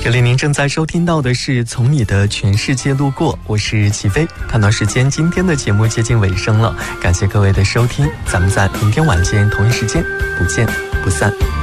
这里您正在收听到的是从你的全世界路过，我是齐飞。看到时间，今天的节目接近尾声了，感谢各位的收听，咱们在明天晚间同一时间不见不散。